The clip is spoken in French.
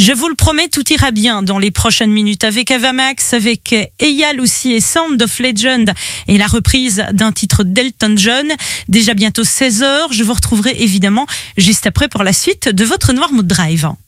Je vous le promets, tout ira bien dans les prochaines minutes avec Ava Max, avec Eyal aussi et Sound of Legend et la reprise d'un titre d'Elton John. Déjà bientôt 16h, je vous retrouverai évidemment juste après pour la suite de votre Noirmouth Drive.